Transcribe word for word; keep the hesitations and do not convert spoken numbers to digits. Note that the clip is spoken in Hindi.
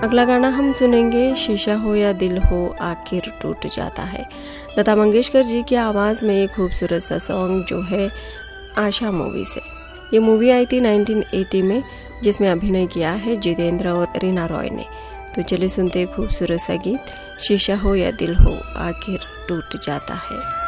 अगला गाना हम सुनेंगे शीशा हो या दिल हो आखिर टूट जाता है। लता मंगेशकर जी की आवाज़ में एक खूबसूरत सा सॉन्ग जो है आशा मूवी से। ये मूवी आई थी उन्नीस सौ अस्सी में, जिसमें अभिनय किया है जितेंद्र और रीना रॉय ने। तो चलिए सुनते हैं खूबसूरत सा गीत शीशा हो या दिल हो आखिर टूट जाता है।